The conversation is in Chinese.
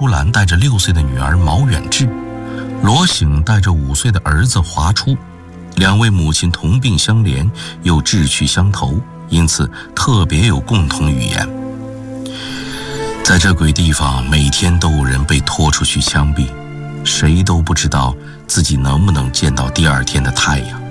淑兰带着6岁的女儿毛远志，罗醒带着5岁的儿子华初。2位母亲同病相怜，又志趣相投，因此特别有共同语言。在这鬼地方，每天都有人被拖出去枪毙，谁都不知道自己能不能见到第2天的太阳。